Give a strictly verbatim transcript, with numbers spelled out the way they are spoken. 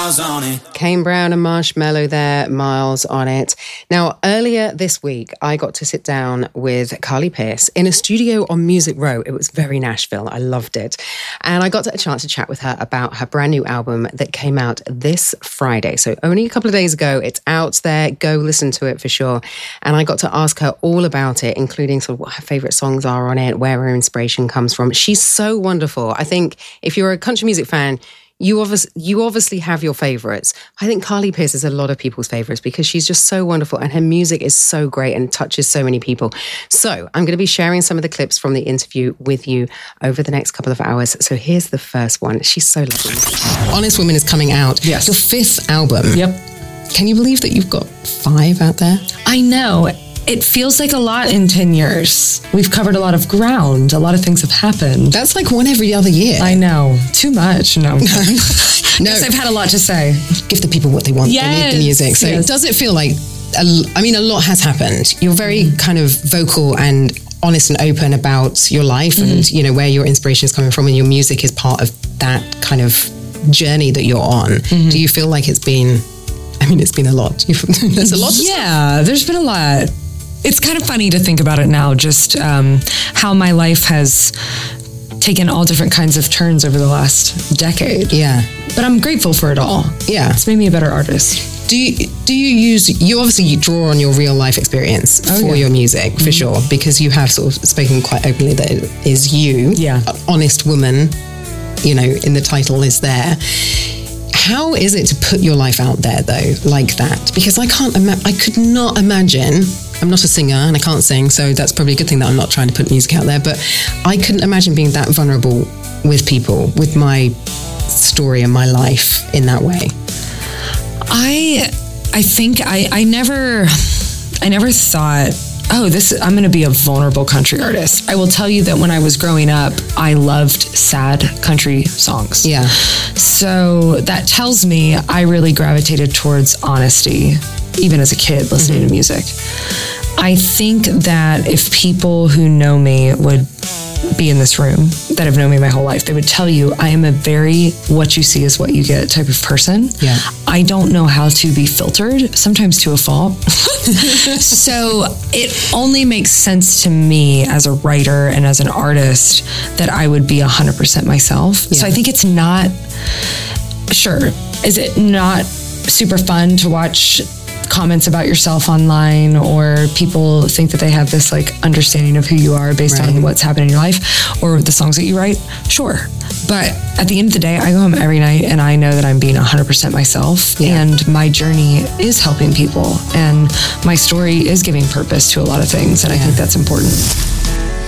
Miles on it. Kane Brown and Marshmello there, Miles on it. Now, earlier this week, I got to sit down with Carly Pearce in a studio on Music Row. It was very Nashville. I loved it. And I got a chance to chat with her about her brand new album that came out this Friday. So only a couple of days ago. It's out there. Go listen to it for sure. And I got to ask her all about it, including sort of what her favorite songs are on it, where her inspiration comes from. She's so wonderful. I think if you're a country music fan, You obviously, you obviously have your favorites. I think Carly Pearce is a lot of people's favorites because she's just so wonderful and her music is so great and touches so many people. So I'm going to be sharing some of the clips from the interview with you over the next couple of hours. So here's the first one. She's so lovely. Honest Woman is coming out. Yes. Your fifth album. Yep. Can you believe that you've got five out there? I know. It feels like a lot in ten years. We've covered a lot of ground. A lot of things have happened. That's like one every other year. I know. Too much. No. No. Guess I've had a lot to say. Give the people what they want. Yes. They need the music. So Yes. does it feel like, a, I mean, a lot has happened. You're very mm-hmm. kind of vocal and honest and open about your life mm-hmm. and, you know, where your inspiration is coming from, and your music is part of that kind of journey that you're on. Mm-hmm. Do you feel like it's been, I mean, it's been a lot. There's a lot. Yeah, there's been a lot. It's kind of funny to think about it now, just um, how my life has taken all different kinds of turns over the last decade. Yeah. But I'm grateful for it all. Yeah. It's made me a better artist. Do you, do you use, you obviously draw on your real life experience oh, for yeah. your music, for mm-hmm. sure, because you have sort of spoken quite openly that it is you. Yeah. An honest woman, you know, in the title is there. How is it to put your life out there though, like that? Because I can't imagine, I could not imagine, I'm not a singer and I can't sing, so that's probably a good thing that I'm not trying to put music out there, but I couldn't imagine being that vulnerable with people, with my story and my life in that way. I, I think I, I never, I never thought, oh, this, I'm going to be a vulnerable country artist. I will tell you that when I was growing up, I loved sad country songs. Yeah. So that tells me I really gravitated towards honesty, even as a kid listening mm-hmm. to music. I think that if people who know me would be in this room, that have known me my whole life, they would tell you I am a very what you see is what you get type of person. Yeah. I don't know how to be filtered, sometimes to a fault. So it only makes sense to me as a writer and as an artist that I would be one hundred percent myself. Yeah. So I think it's not, sure, is it not super fun to watch comments about yourself online, or people think that they have this like understanding of who you are based right. on what's happened in your life or the songs that you write? Sure. But at the end of the day, I go home every night and I know that I'm being one hundred percent myself yeah. and my journey is helping people and my story is giving purpose to a lot of things. And yeah. I think that's important.